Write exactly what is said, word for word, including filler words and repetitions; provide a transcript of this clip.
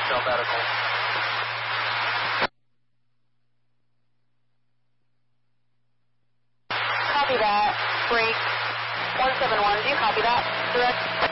Del Medical. Copy that. Break one seven one. Do you copy that? Direct.